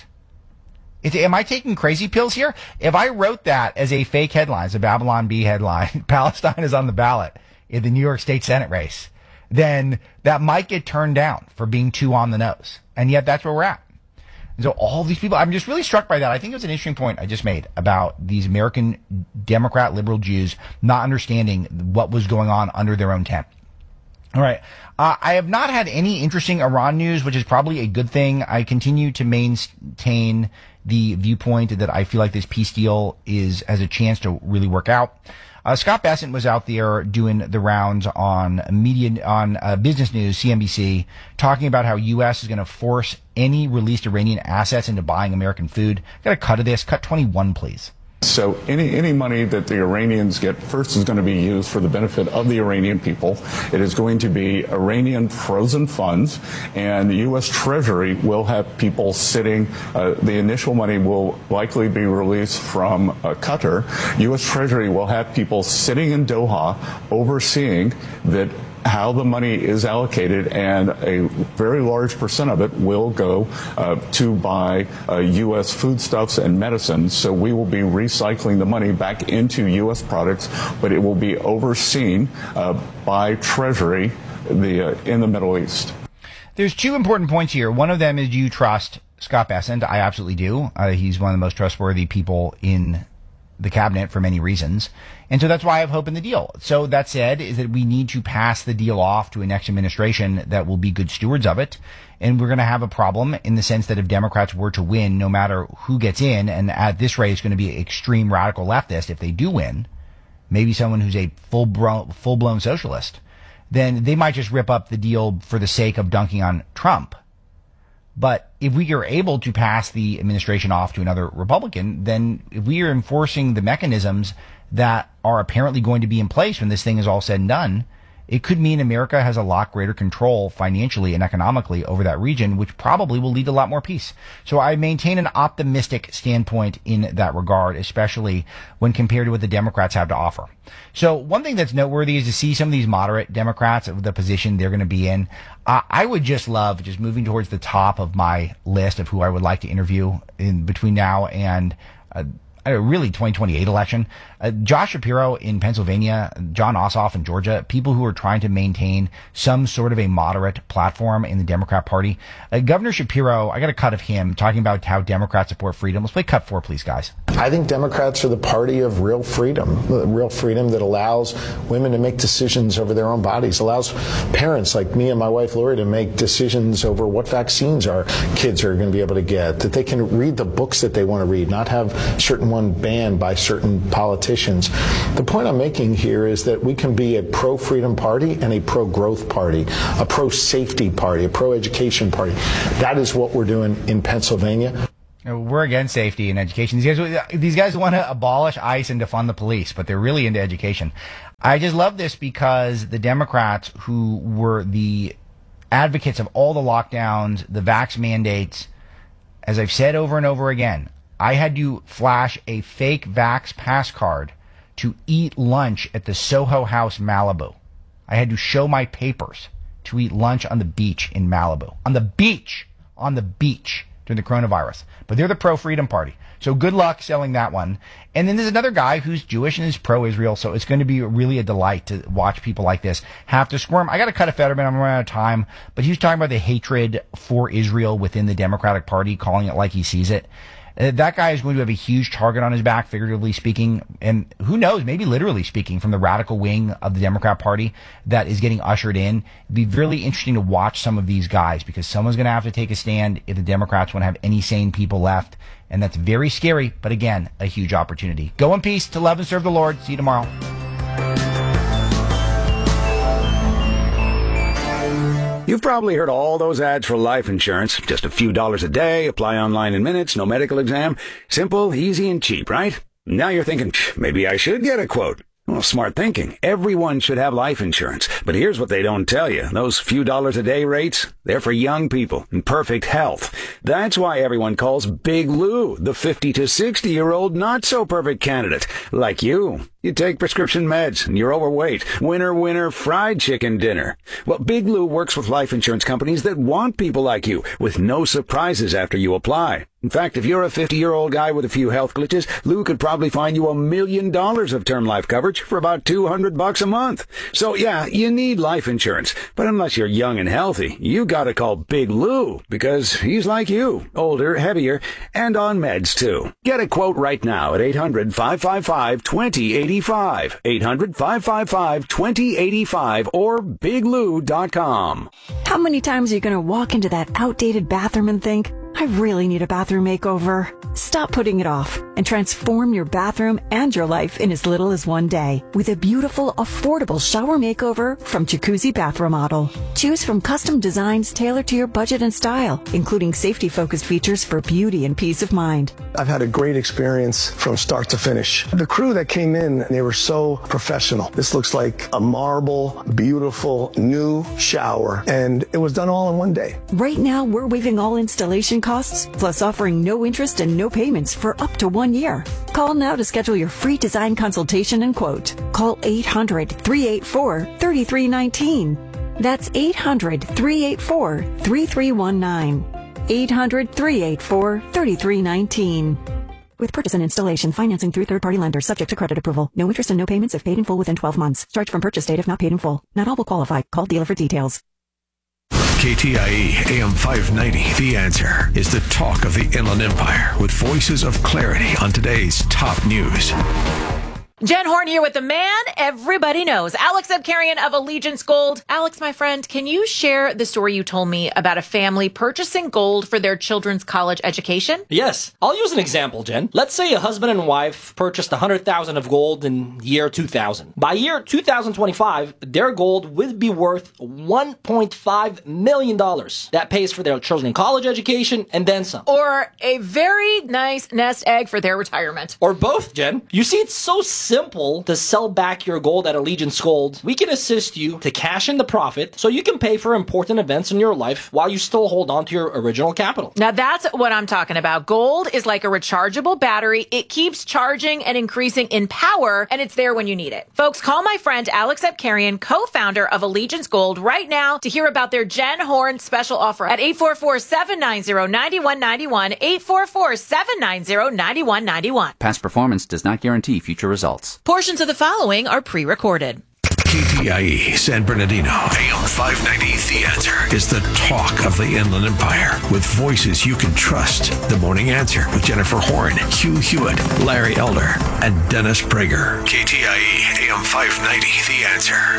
Am I taking crazy pills here? If I wrote that as a fake headline, as a Babylon Bee headline, Palestine is on the ballot in the New York State Senate race, then that might get turned down for being too on the nose. And yet that's where we're at. And so all these people, I'm just really struck by that. I think it was an interesting point I just made about these American Democrat liberal Jews not understanding what was going on under their own tent. All right. I have not had any interesting Iran news, which is probably a good thing. I continue to maintain the viewpoint that I feel like this peace deal has a chance to really work out. Scott Bessent was out there doing the rounds on Business News, CNBC, talking about how U.S. is going to force any released Iranian assets into buying American food. Got a cut of this. Cut 21, please. So any money that the Iranians get first is going to be used for the benefit of the Iranian people. It is going to be Iranian frozen funds, and the U.S. Treasury will have people sitting. The initial money will likely be released from Qatar. U.S. Treasury will have people sitting in Doha overseeing that how the money is allocated, and a very large percent of it will go to buy U.S. foodstuffs and medicines. So we will be recycling the money back into U.S. products, but it will be overseen by Treasury in the Middle East. There's two important points here. One of them is, do you trust Scott Bessent? I absolutely do. He's one of the most trustworthy people in the cabinet for many reasons. And so that's why I have hope in the deal. So that said, is that we need to pass the deal off to a next administration that will be good stewards of it. And we're going to have a problem in the sense that if Democrats were to win, no matter who gets in, and at this rate, it's going to be extreme radical leftist if they do win, maybe someone who's a full-blown socialist, then they might just rip up the deal for the sake of dunking on Trump. But if we are able to pass the administration off to another Republican, then if we are enforcing the mechanisms that are apparently going to be in place when this thing is all said and done, it could mean America has a lot greater control financially and economically over that region, which probably will lead to a lot more peace. So I maintain an optimistic standpoint in that regard, especially when compared to what the Democrats have to offer. So one thing that's noteworthy is to see some of these moderate Democrats of the position they're going to be in. I would just love, just moving towards the top of my list of who I would like to interview in between now and really 2028 election. Josh Shapiro in Pennsylvania, John Ossoff in Georgia, people who are trying to maintain some sort of a moderate platform in the Democrat Party. Governor Shapiro, I got a cut of him talking about how Democrats support freedom. Let's play cut 4, please, guys. I think Democrats are the party of real freedom that allows women to make decisions over their own bodies, allows parents like me and my wife Lori to make decisions over what vaccines our kids are going to be able to get, that they can read the books that they want to read, not have certain one banned by certain politicians. The point I'm making here is that we can be a pro-freedom party and a pro-growth party, a pro-safety party, a pro-education party. That is what we're doing in Pennsylvania. We're against safety and education. These guys want to abolish ICE and defund the police, but they're really into education. I just love this because the Democrats, who were the advocates of all the lockdowns, the vax mandates, as I've said over and over again, I had to flash a fake vax pass card to eat lunch at the Soho House Malibu. I had to show my papers to eat lunch on the beach in Malibu. On the beach during the coronavirus. But they're the pro-freedom party. So good luck selling that one. And then there's another guy who's Jewish and is pro-Israel, so it's going to be really a delight to watch people like this have to squirm. I got to cut a Fetterman. I'm running out of time. But he was talking about the hatred for Israel within the Democratic Party, calling it like he sees it. That guy is going to have a huge target on his back, figuratively speaking, and who knows, maybe literally speaking, from the radical wing of the Democrat Party that is getting ushered in. It'd be really interesting to watch some of these guys, because someone's going to have to take a stand if the Democrats want to have any sane people left, and that's very scary, but again, a huge opportunity. Go in peace, to love and serve the Lord. See you tomorrow. You've probably heard all those ads for life insurance. Just a few dollars a day, apply online in minutes, no medical exam. Simple, easy, and cheap, right? Now you're thinking, maybe I should get a quote. Well, smart thinking. Everyone should have life insurance. But here's what they don't tell you. Those few dollars a day rates, they're for young people in perfect health. That's why everyone calls Big Lou the 50 to 60-year-old not-so-perfect candidate, like you. You take prescription meds, and you're overweight. Winner, fried chicken dinner. Well, Big Lou works with life insurance companies that want people like you, with no surprises after you apply. In fact, if you're a 50-year-old guy with a few health glitches, Lou could probably find you $1 million of term life coverage for about $200 a month. So yeah, you need life insurance. But unless you're young and healthy, you gotta call Big Lou, because he's like you, older, heavier, and on meds too. Get a quote right now at 800-555-2085. 800-555-2085 or biglou.com. How many times are you going to walk into that outdated bathroom and think, I really need a bathroom makeover? Stop putting it off and transform your bathroom and your life in as little as one day with a beautiful, affordable shower makeover from Jacuzzi Bath Remodel. Choose from custom designs tailored to your budget and style, including safety-focused features for beauty and peace of mind. I've had a great experience from start to finish. The crew that came in, they were so professional. This looks like a marble, beautiful, new shower, and it was done all in one day. Right now, we're waiving all installation costs, plus offering no interest and no payments for up to 1 year. Call now to schedule your free design consultation and quote. Call 800-384-3319. That's 800-384-3319. 800-384-3319. With purchase and installation, financing through third-party lenders, subject to credit approval. No interest and no payments if paid in full within 12 months. Charge from purchase date if not paid in full. Not all will qualify. Call dealer for details. KTIE AM 590, The Answer, is the talk of the Inland Empire, with voices of clarity on today's top news. Jen Horn here with the man everybody knows, Alex Abkarian of Allegiance Gold. Alex, my friend, can you share the story you told me about a family purchasing gold for their children's college education? Yes. I'll use an example, Jen. Let's say a husband and wife purchased $100,000 of gold in year 2000. By year 2025, their gold would be worth $1.5 million. That pays for their children's college education and then some. Or a very nice nest egg for their retirement. Or both, Jen. You see, it's so simple simple to sell back your gold at Allegiance Gold. We can assist you to cash in the profit so you can pay for important events in your life while you still hold on to your original capital. Now that's what I'm talking about. Gold is like a rechargeable battery. It keeps charging and increasing in power, and it's there when you need it. Folks, call my friend Alex Epkarian, co-founder of Allegiance Gold, right now to hear about their Jen Horn special offer at 844-790-9191, 844-790-9191. Past performance does not guarantee future results. Portions of the following are pre-recorded. KTIE San Bernardino, AM 590, The Answer, is the talk of the Inland Empire with voices you can trust. The Morning Answer with Jennifer Horn, Hugh Hewitt, Larry Elder, and Dennis Prager. KTIE AM 590, The Answer.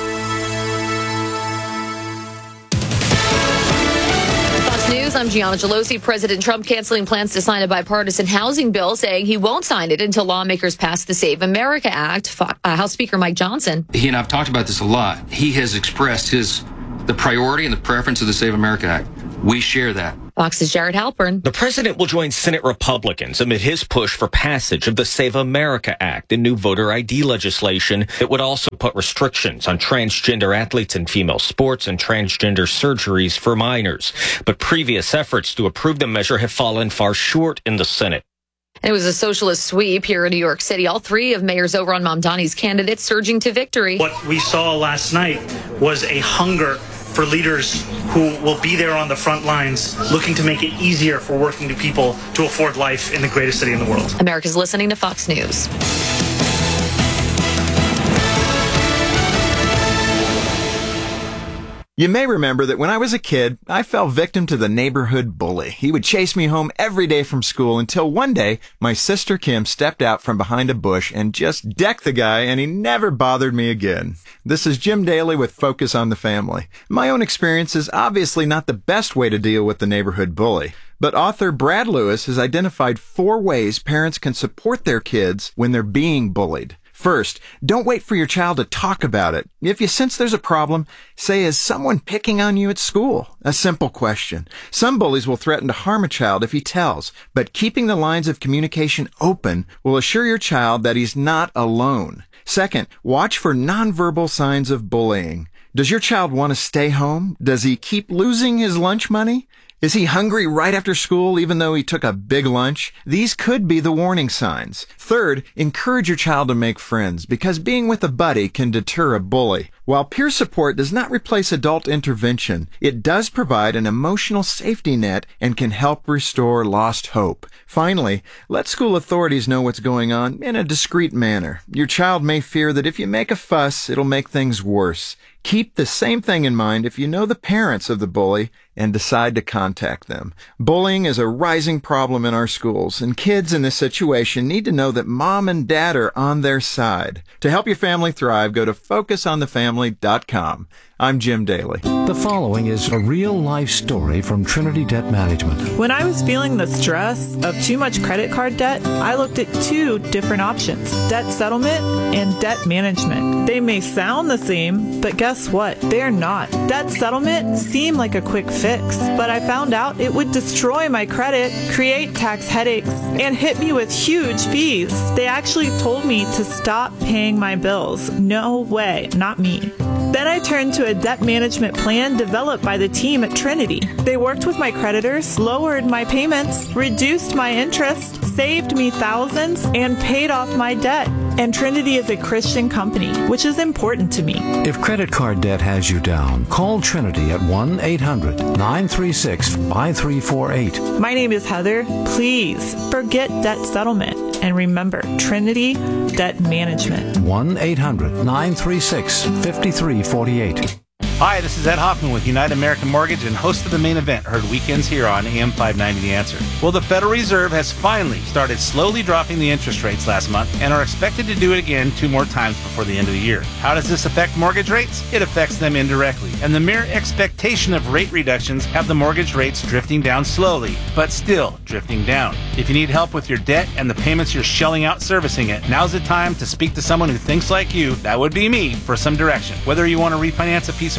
News. I'm Gianna Gelosi. President Trump canceling plans to sign a bipartisan housing bill, saying he won't sign it until lawmakers pass the Save America Act. House Speaker Mike Johnson. He and I have talked about this a lot. He has expressed the priority and the preference of the Save America Act. We share that. Fox's Jared Halpern. The president will join Senate Republicans amid his push for passage of the Save America Act, a new voter ID legislation that would also put restrictions on transgender athletes in female sports and transgender surgeries for minors. But previous efforts to approve the measure have fallen far short in the Senate. It was a socialist sweep here in New York City. All three of Mayor Zohran Mamdani's candidates surging to victory. What we saw last night was a hunger for leaders who will be there on the front lines, looking to make it easier for working people to afford life in the greatest city in the world. America's listening to Fox News. You may remember that when I was a kid, I fell victim to the neighborhood bully. He would chase me home every day from school until one day my sister Kim stepped out from behind a bush and just decked the guy, and he never bothered me again. This is Jim Daly with Focus on the Family. My own experience is obviously not the best way to deal with the neighborhood bully, but author Brad Lewis has identified 4 ways parents can support their kids when they're being bullied. First, don't wait for your child to talk about it. If you sense there's a problem, say, is someone picking on you at school? A simple question. Some bullies will threaten to harm a child if he tells, but keeping the lines of communication open will assure your child that he's not alone. Second, watch for nonverbal signs of bullying. Does your child want to stay home? Does he keep losing his lunch money? Is he hungry right after school even though he took a big lunch? These could be the warning signs. Third, encourage your child to make friends because being with a buddy can deter a bully. While peer support does not replace adult intervention, it does provide an emotional safety net and can help restore lost hope. Finally, let school authorities know what's going on in a discreet manner. Your child may fear that if you make a fuss, it'll make things worse. Keep the same thing in mind if you know the parents of the bully and decide to contact them. Bullying is a rising problem in our schools, and kids in this situation need to know that mom and dad are on their side. To help your family thrive, go to FocusOnTheFamily.com. I'm Jim Daly. The following is a real-life story from Trinity Debt Management. When I was feeling the stress of too much credit card debt, I looked at 2 different options, debt settlement and debt management. They may sound the same, but guess what? They're not. Debt settlement seemed like a quick fix, but I found out it would destroy my credit, create tax headaches, and hit me with huge fees. They actually told me to stop paying my bills. No way, not me. Then I turned to a debt management plan developed by the team at Trinity. They worked with my creditors, lowered my payments, reduced my interest, saved me thousands, and paid off my debt. And Trinity is a Christian company, which is important to me. If credit card debt has you down, call Trinity at 1-800-936-5348. My name is Heather. Please forget debt settlement and remember Trinity Debt Management. 1-800-936-5348. Hi, this is Ed Hoffman with United American Mortgage and host of The Main Event, heard weekends here on AM 590 The Answer. Well, the Federal Reserve has finally started slowly dropping the interest rates last month and are expected to do it again 2 more times before the end of the year. How does this affect mortgage rates? It affects them indirectly, and the mere expectation of rate reductions have the mortgage rates drifting down slowly, but still drifting down. If you need help with your debt and the payments you're shelling out servicing it, now's the time to speak to someone who thinks like you, that would be me, for some direction. Whether you want to refinance a piece of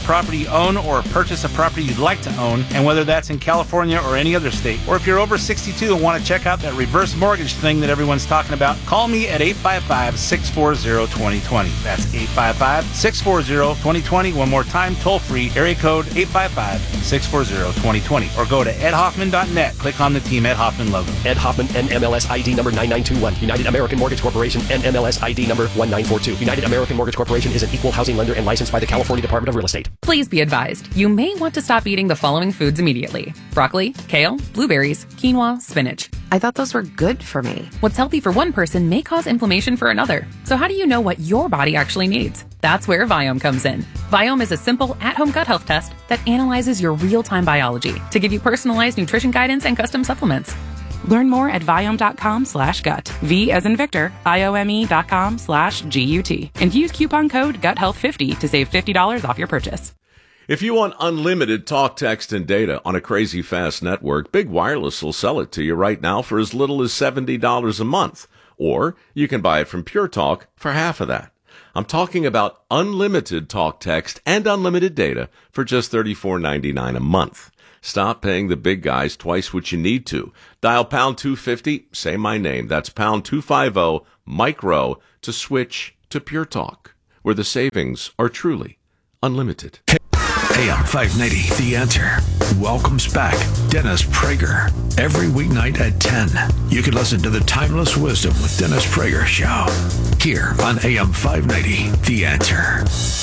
property you own or purchase a property you'd like to own, and whether that's in California or any other state. Or if you're over 62 and want to check out that reverse mortgage thing that everyone's talking about, call me at 855-640-2020. That's 855-640-2020. One more time, toll free, area code 855-640-2020. Or go to edhoffman.net. Click on the Team Ed Hoffman logo. Ed Hoffman, NMLS ID number 9921. United American Mortgage Corporation, NMLS ID number 1942. United American Mortgage Corporation is an equal housing lender and licensed by the California Department of Real Estate. Please be advised, you may want to stop eating the following foods immediately: broccoli, kale, blueberries, quinoa, spinach. I thought those were good for me. What's healthy for one person may cause inflammation for another. So how do you know what your body actually needs? That's where Viome comes in. Viome is a simple at-home gut health test that analyzes your real-time biology to give you personalized nutrition guidance and custom supplements. Learn more at Viome.com/gut. V as in Victor, IOME.com/GUT. And use coupon code GUTHEALTH50 to save $50 off your purchase. If you want unlimited talk, text, and data on a crazy fast network, Big Wireless will sell it to you right now for as little as $70 a month. Or you can buy it from Pure Talk for half of that. I'm talking about unlimited talk, text, and unlimited data for just $34.99 a month. Stop paying the big guys twice what you need to. Dial pound 250, say my name. That's pound 250 micro to switch to Pure Talk, where the savings are truly unlimited. AM 590, The Answer, welcomes back Dennis Prager. Every weeknight at 10, you can listen to the Timeless Wisdom with Dennis Prager show here on AM 590, The Answer.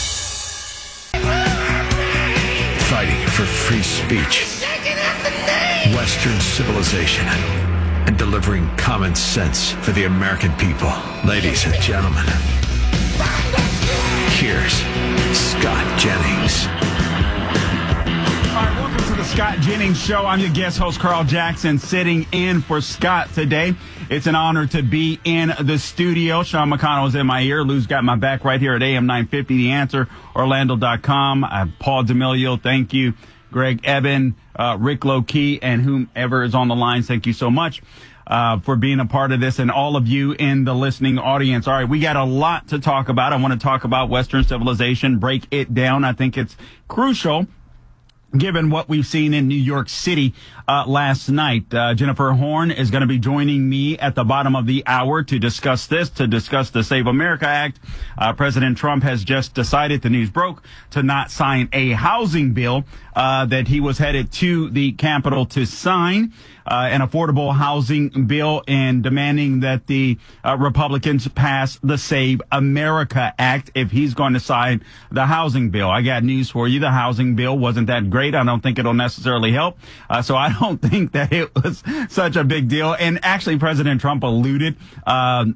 Fighting for free speech, Western civilization, and delivering common sense for the American people. Ladies and gentlemen, here's Scott Jennings. All right, welcome to the Scott Jennings Show. I'm your guest host, Carl Jackson, sitting in for Scott today. It's an honor to be in the studio. Sean McConnell is in my ear. Lou's got my back right here at AM 950, The Answer, Orlando.com. Paul D'Amelio, thank you. Greg Eben, Rick Lokey, and whomever is on the lines, thank you so much for being a part of this, and all of you in the listening audience. All right, we got a lot to talk about. I want to talk about Western civilization, break it down. I think it's crucial given what we've seen in New York City last night. Jennifer Horn is going to be joining me at the bottom of the hour to discuss this, to discuss the Save America Act. President Trump has just decided, the news broke, to not sign a housing bill that he was headed to the Capitol to sign. An affordable housing bill, and demanding that the Republicans pass the Save America Act if he's going to sign the housing bill. I got news for you. The housing bill wasn't that great. I don't think it'll necessarily help. So I don't think that it was such a big deal. And actually, President Trump alluded to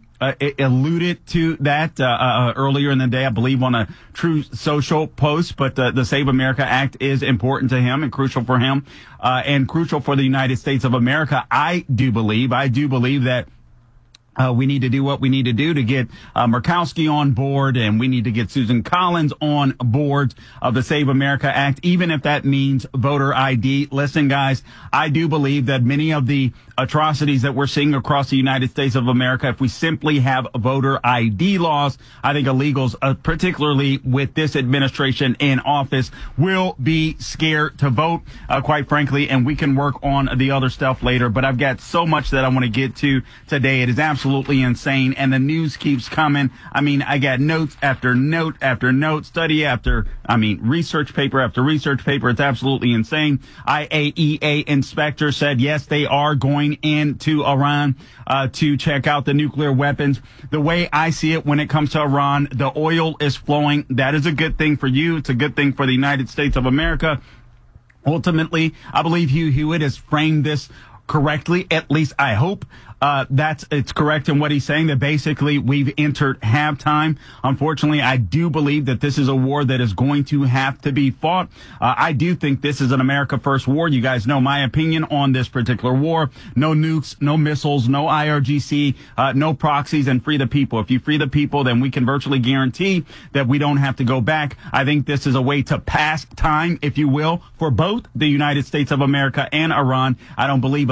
that earlier in the day, I believe, on a True Social post. But the Save America Act is important to him and crucial for him, and crucial for the United States of America. I do believe that we need to do what we need to do to get Murkowski on board, and we need to get Susan Collins on board of the Save America Act, even if that means voter ID. Listen, guys, I do believe that many of the atrocities that we're seeing across the United States of America, if we simply have voter ID laws, I think illegals, particularly with this administration in office, will be scared to vote, quite frankly, and we can work on the other stuff later. But I've got so much that I want to get to today. It is absolutely insane, and the news keeps coming. I mean, I got notes after note after note, research paper after research paper. It's absolutely insane. IAEA inspector said, yes, they are going into Iran to check out the nuclear weapons. The way I see it, when it comes to Iran, the oil is flowing. That is a good thing for you. It's a good thing for the United States of America. Ultimately, I believe Hugh Hewitt has framed this correctly. At least I hope it's correct in what he's saying, that basically we've entered halftime. Unfortunately, I do believe that this is a war that is going to have to be fought. I do think this is an America First war. You guys know my opinion on this particular war. No nukes, no missiles, no IRGC, no proxies, and free the people. If you free the people, then we can virtually guarantee that we don't have to go back. I think this is a way to pass time, if you will, for both the United States of America and Iran. I don't believe a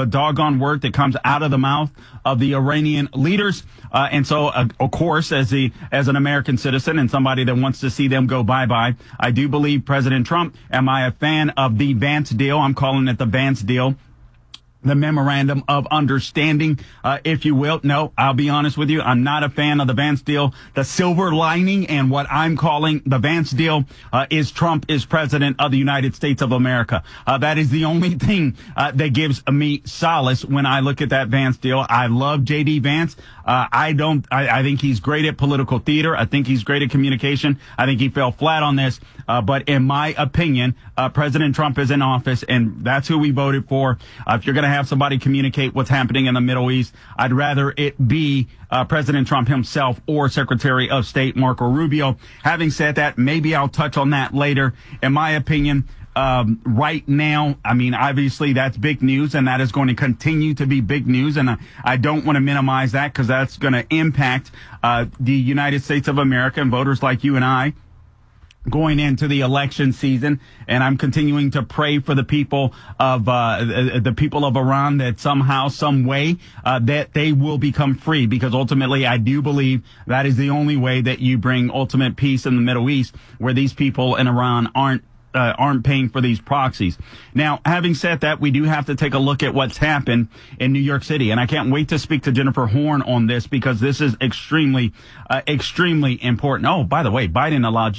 doggone word that comes out of the mouth of the Iranian leaders. And so, of course, as an American citizen and somebody that wants to see them go bye-bye, I do believe President Trump. Am I a fan of the Vance deal? I'm calling it the Vance deal. The memorandum of understanding, if you will. No, I'll be honest with you. I'm not a fan of the Vance deal. The silver lining and what I'm calling the Vance deal is Trump is president of the United States of America. That is the only thing that gives me solace when I look at that Vance deal. I love J.D. Vance. I think he's great at political theater. I think he's great at communication. I think he fell flat on this. But in my opinion, President Trump is in office, and that's who we voted for. If you're going to have somebody communicate what's happening in the Middle East, I'd rather it be President Trump himself or Secretary of State Marco Rubio. Having said that, maybe I'll touch on that later. In my opinion, right now, I mean, obviously that's big news, and that is going to continue to be big news. And I don't want to minimize that because that's going to impact the United States of America and voters like you and I going into the election season. And I'm continuing to pray for the people of Iran that somehow, some way, that they will become free, because ultimately I do believe that is the only way that you bring ultimate peace in the Middle East, where these people in Iran aren't paying for these proxies. Now, having said that, we do have to take a look at what's happened in New York City. And I can't wait to speak to Jennifer Horn on this, because this is extremely important. Oh, by the way, Biden allowed